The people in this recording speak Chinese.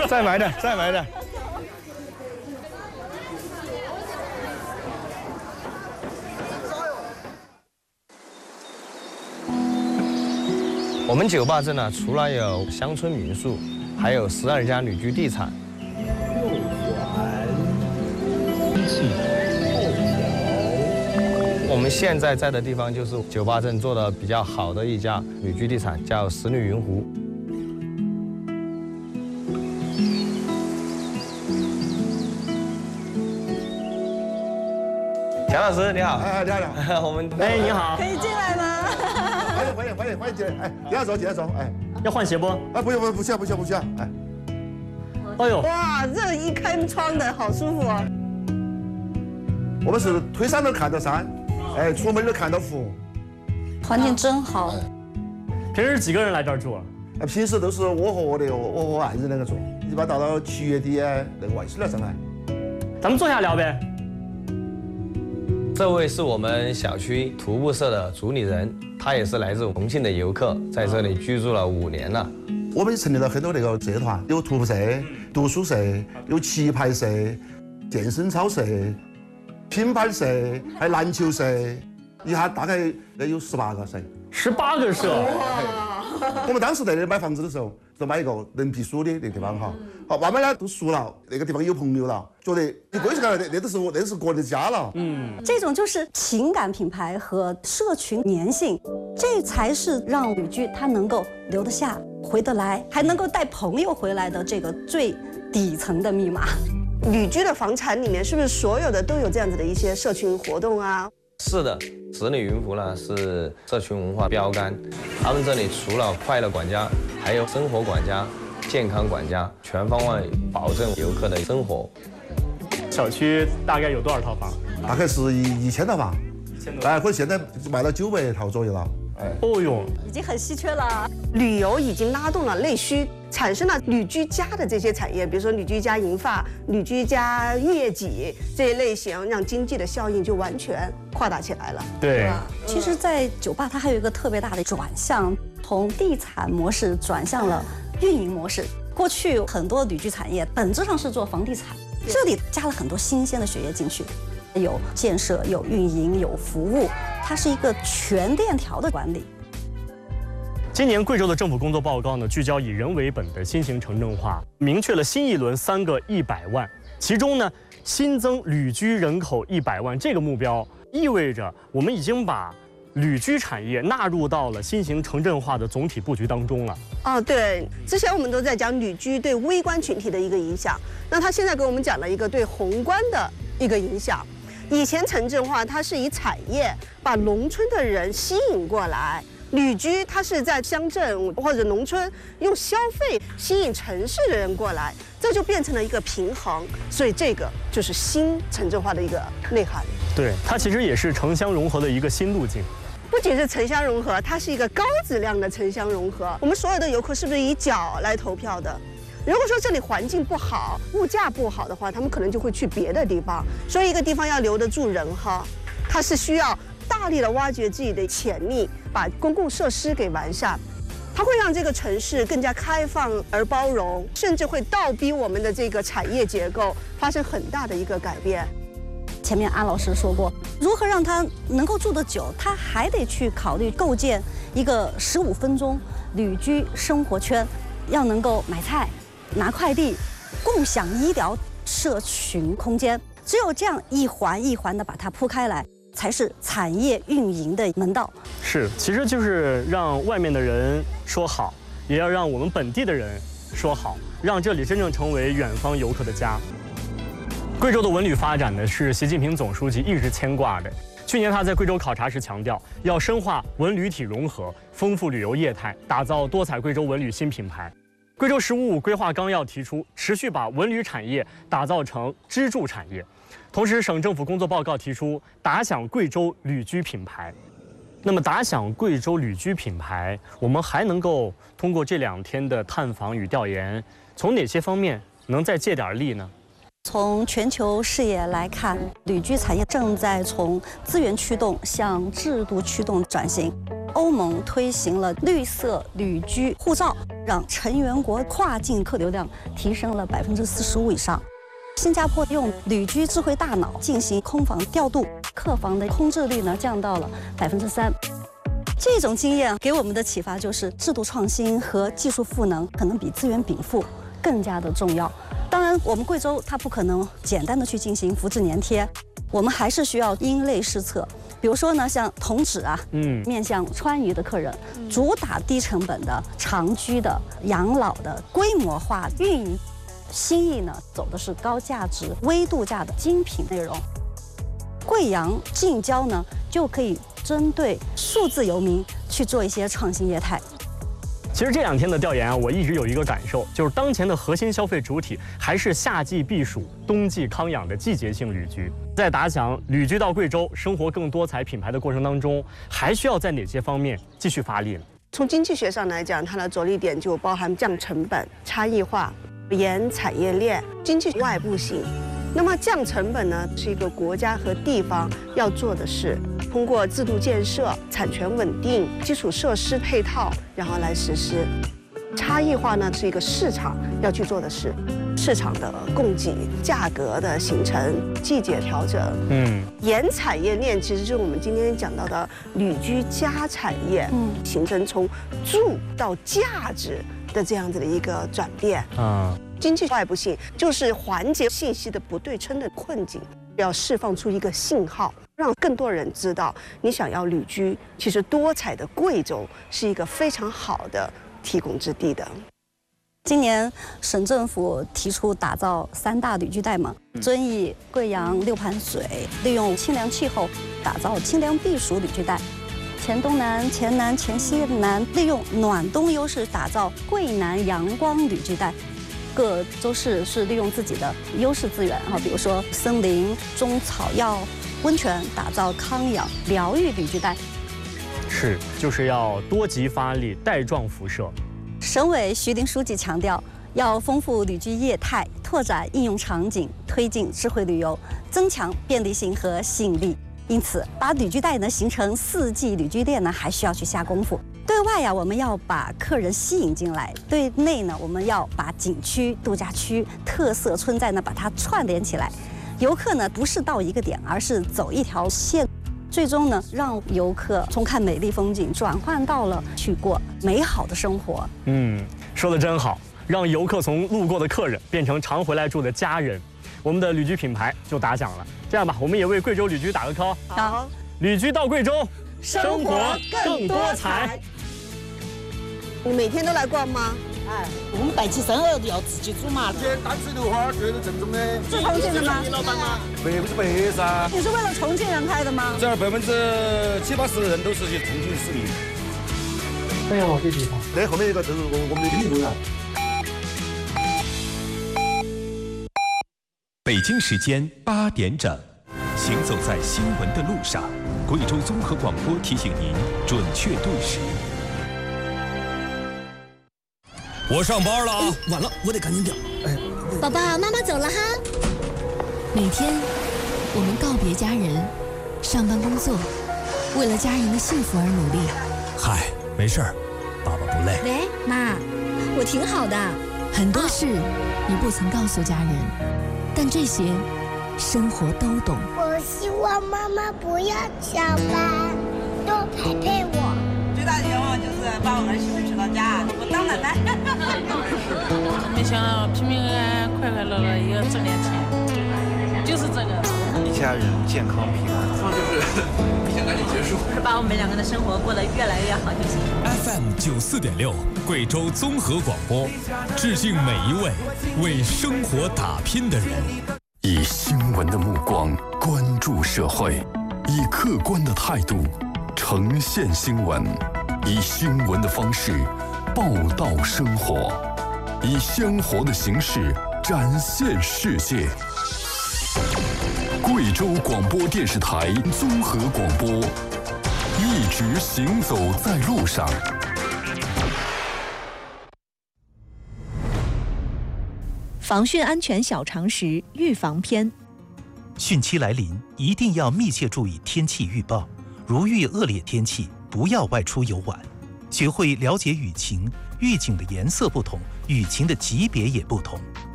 再买点，再买点。我们酒坝镇呢，除了有乡村民宿，还有12家旅居地产。我们现在在的地方就是酒坝镇做的比较好的一家旅居地产，叫十里云湖。蒋老师你好， 你好， 我们你好， 可以进来吗？ 欢迎进来，进来走， 要换鞋不？ 不用，不需要， 哎呦， 哇，这一开窗的好舒服哦。 我们是推山都看到山，出门都看到湖， 环境真好。 平时几个人来这儿住？ 平时都是我和爱人两个住，一般到了7月底那个外甥来上来。 咱们坐下聊呗。 这位是我们小区徒步社的主理人，他也是来自重庆的游客，在这里居住了5年了。 我们成立了很多那个社团，有徒步社、读书社、有棋牌社、健身操社、品牌社，还有篮球社，一下大概有18个社。 18个社。 我们当时在那买房子的时候，就买一个人皮书的那地方哈。好，慢慢呢都熟了，那个地方有朋友了，觉得你归属感那都是个人的家了。 这种就是情感品牌和社群粘性，这才是让旅居他能够留得下、回得来，还能够带朋友回来的这个最底层的密码。 旅居的房产里面是不是所有的都有这样子的一些社群活动啊？ 是的，十里云湖呢是社群文化标杆，他们这里除了快乐管家，还有生活管家、健康管家，全方位保证游客的生活。 小区大概有多少套房？ 大概是1000套房，1000多。或者现在卖到900套左右了。 哦哟， 已经很稀缺了。 旅游已经拉动了内需，产生了旅居家的这些产业，比如说旅居家银发、旅居家业绩这一类型，让经济的效应就完全扩大起来了。 对， 其实，在酒吧它还有一个特别大的转向，从地产模式转向了运营模式。过去很多旅居产业本质上是做房地产，这里加了很多新鲜的血液进去，有建设、有运营、有服务，它是一个全链条的管理。 今年贵州的政府工作报告呢，聚焦以人为本的新型城镇化，明确了新一轮3个100万，其中呢，新增旅居人口100万这个目标，意味着我们已经把旅居产业纳入到了新型城镇化的总体布局当中了。 哦，对，之前我们都在讲旅居对微观群体的一个影响，那他现在给我们讲了一个对宏观的一个影响。以前城镇化它是以产业把农村的人吸引过来。旅居，它是在乡镇或者农村用消费吸引城市的人过来，这就变成了一个平衡，所以这个就是新城镇化的一个内涵。 对，它其实也是城乡融合的一个新路径。 不仅是城乡融合，它是一个高质量的城乡融合。我们所有的游客是不是以脚来投票的？如果说这里环境不好、物价不好的话，他们可能就会去别的地方。所以一个地方要留得住人哈，它是需要大力的挖掘自己的潜力，把公共设施给完善，它会让这个城市更加开放而包容，甚至会倒逼我们的这个产业结构发生很大的一个改变。 前面安老师说过，如何让它能够住得久，他还得去考虑构建一个15分钟旅居生活圈，要能够买菜、拿快递、共享医疗社群空间，只有这样一环一环的把它铺开来，才是产业运营的门道。 是，其实就是让外面的人说好，也要让我们本地的人说好，让这里真正成为远方游客的家。贵州的文旅发展呢，是习近平总书记一直牵挂的。去年他在贵州考察时强调，要深化文旅体融合，丰富旅游业态，打造多彩贵州文旅新品牌。贵州“十五五”规划纲要提出，持续把文旅产业打造成支柱产业。同时，省政府工作报告提出打响贵州旅居品牌。那么，打响贵州旅居品牌，我们还能够通过这2天的探访与调研，从哪些方面能再借点力呢？ 从全球视野来看，旅居产业正在从资源驱动向制度驱动转型。 欧盟推行了绿色旅居护照，让成员国跨境客流量提升了45%以上。新加坡用旅居智慧大脑进行空房调度，客房的空置率呢降到了3%。这种经验给我们的启发就是，制度创新和技术赋能可能比资源禀赋更加的重要。当然，我们贵州它不可能简单的去进行复制粘贴，我们还是需要因类施策。比如说呢，像同址啊，面向川渝的客人，主打低成本的、长居的、养老的、规模化运营。新意呢，走的是高价值、微度假的精品内容。贵阳近郊呢，就可以针对数字游民去做一些创新业态。 其实这2天的调研啊，我一直有一个感受，就是当前的核心消费主体还是夏季避暑、冬季康养的季节性旅居。在打响旅居到贵州、生活更多彩品牌的过程当中，还需要在哪些方面继续发力呢？ 从经济学上来讲，它的着力点就包含降成本、差异化、沿产业链、经济外部性。那么降成本呢，是一个国家和地方要做的事，通过制度建设、产权稳定、基础设施配套，然后来实施。差异化呢，是一个市场要去做的事，市场的供给、价格的形成、季节调整。沿产业链其实就是我们今天讲到的旅居加产业，形成从住到价值的这样子的一个转变。经济外部性就是缓解信息的不对称的困境，要释放出一个信号，让更多人知道，你想要旅居，其实多彩的贵州是一个非常好的提供之地的。 今年省政府提出打造3大旅居带嘛，遵义、贵阳、六盘水，利用清凉气候打造清凉避暑旅居带。黔东南、黔南、黔西南利用暖冬优势打造贵南阳光旅居带。各州市是利用自己的优势资源，比如说森林、中草药、温泉，打造康养疗愈旅居带。 就是要多极发力，带状辐射。 省委徐林书记强调，要丰富旅居业态，拓展应用场景，推进智慧旅游，增强便利性和吸引力。因此，把旅居带呢形成4季旅居店呢，还需要去下功夫。对外呀，我们要把客人吸引进来；对内呢，我们要把景区、度假区、特色村寨呢，把它串联起来。游客呢，不是到一个点，而是走一条线，最终呢，让游客从看美丽风景转换到了去过美好的生活。 说得真好，让游客从路过的客人变成常回来住的家人。我们的旅居品牌就打响了。这样吧，我们也为贵州旅居打个 call。 好， 旅居到贵州， 生活更多彩。你每天都来逛吗？ 我们带起生鹅要自己煮嘛。 这淡水榴花绝对正宗的。 是重庆的吗？ 老板吗？百分之100噻。 你是为了重庆人开的吗？ 这儿70-80%人都是去重庆市民。 哎呀，这地方。 那后面一个就是我们的经理人。 北京时间8点整，行走在新闻的路上，贵州综合广播提醒您准确对时。 我上班了啊！ 晚了，我得赶紧点。 宝宝，妈妈走了哈。每天，我们告别家人，上班工作，为了家人的幸福而努力。 嗨，没事儿，爸爸不累。 喂，妈，我挺好的。很多事你不曾告诉家人，但这些生活都懂。 我希望妈妈不要加班，多陪陪我。 最大的愿望就是把我儿媳妇娶到家，我当奶奶。 没想到平平安安、快快乐乐一个正年轻，就是这个。 一家人健康平安，就是想赶紧结束， 把我们2个的生活过得越来越好就行。 FM 94.6，贵州综合广播，致敬每一位为生活打拼的人。 以新闻的目光关注社会，以客观的态度呈现新闻，以新闻的方式报道生活，以鲜活的形式展现世界。贵州广播电视台综合广播，一直行走在路上。 防汛安全小常识预防篇。 汛期来临，一定要密切注意天气预报。如遇恶劣天气， 不要外出游玩，学会了解雨晴，预警的颜色不同，雨晴的级别也不同。